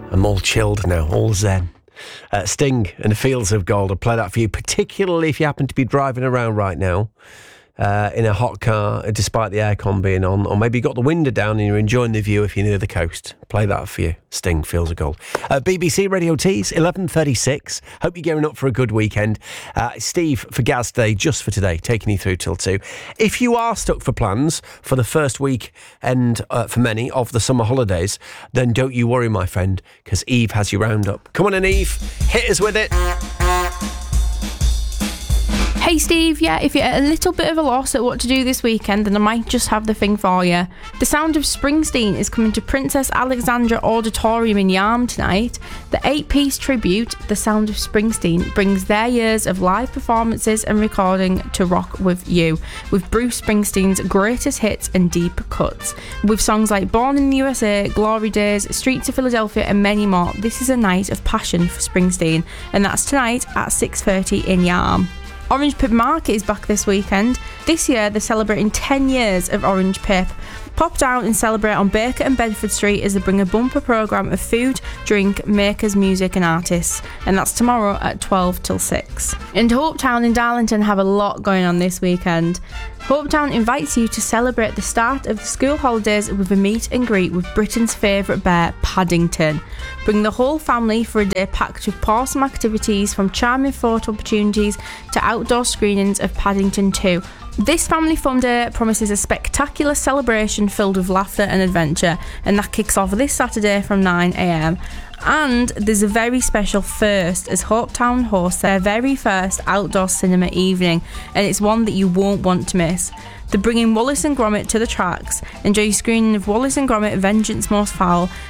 I'm all chilled now, all zen. Sting and the Fields of Gold. I'll play that for you, particularly if you happen to be driving around right now in a hot car, despite the aircon being on, or maybe you got the window down and you're enjoying the view if you're near the coast. Play that for you. Sting, Fields of Gold. BBC Radio Tees, 11:36. Hope you're gearing up for a good weekend. Steve for Gaz Day, just for today, taking you through till 2. If you are stuck for plans for the first week and for many of the summer holidays, then don't you worry, my friend, because Eve has you round up. Come on in, Eve. Hit us with it. Hey Steve, yeah, if you're at a little bit of a loss at what to do this weekend, then I might just have the thing for you. The Sound of Springsteen is coming to Princess Alexandra Auditorium in Yarm tonight. The 8-piece tribute, The Sound of Springsteen, brings their years of live performances and recording to rock with you, with Bruce Springsteen's greatest hits and deep cuts. With songs like Born in the USA, Glory Days, Streets of Philadelphia and many more, this is a night of passion for Springsteen, and that's tonight at 6:30 in Yarm. Orange Pip Market is back this weekend. This year they're celebrating 10 years of Orange Pip. Pop down and celebrate on Baker and Bedford Street as they bring a bumper programme of food, drink, makers, music and artists. And that's tomorrow at 12 till 6. And Hopetown and Darlington have a lot going on this weekend. Hopetown invites you to celebrate the start of the school holidays with a meet and greet with Britain's favourite bear, Paddington. Bring the whole family for a day packed with awesome activities, from charming photo opportunities to outdoor screenings of Paddington 2. This family fun day promises a spectacular celebration filled with laughter and adventure, and that kicks off this Saturday from 9 a.m. And there's a very special first, as Hopetown hosts their very first outdoor cinema evening, and it's one that you won't want to miss. They're bringing Wallace and Gromit to the tracks. Enjoy your screening of Wallace and Gromit: Vengeance Most Foul,